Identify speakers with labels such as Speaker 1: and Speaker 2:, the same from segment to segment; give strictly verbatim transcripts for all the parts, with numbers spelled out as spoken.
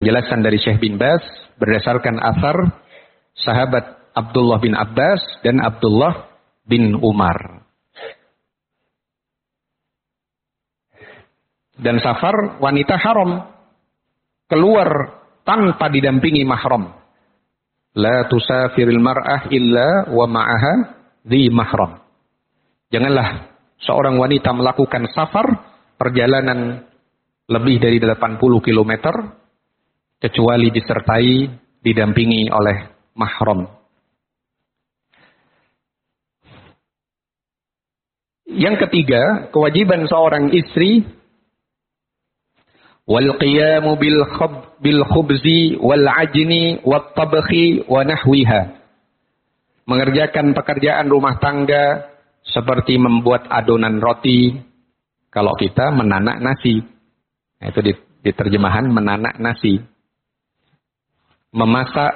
Speaker 1: Penjelasan dari Syekh bin Baz berdasarkan asar sahabat Abdullah bin Abbas dan Abdullah bin Umar. Dan safar wanita haram keluar tanpa didampingi mahram. La tusafiril mar'ah illa wa ma'aha dhi mahram. Janganlah seorang wanita melakukan safar perjalanan lebih dari delapan puluh kilometer kecuali disertai didampingi oleh mahram. Yang ketiga, kewajiban seorang istri wal qiyamu bil khub bil khubzi wal ajni wat tabkhi wa nahwiha. Mengerjakan pekerjaan rumah tangga seperti membuat adonan roti, kalau kita menanak nasi. Nah, itu di, di terjemahan menanak nasi. Memasak,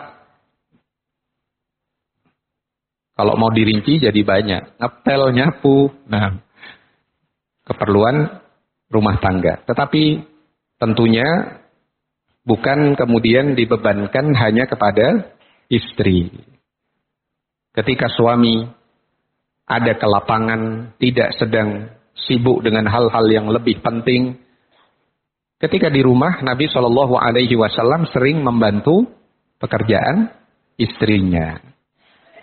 Speaker 1: kalau mau dirinci jadi banyak. Ngepel, nyapu, nah keperluan rumah tangga. Tetapi tentunya bukan kemudian dibebankan hanya kepada istri. Ketika suami ada ke lapangan, tidak sedang sibuk dengan hal-hal yang lebih penting. Ketika di rumah, Nabi shallallahu alaihi wasallam sering membantu pekerjaan istrinya.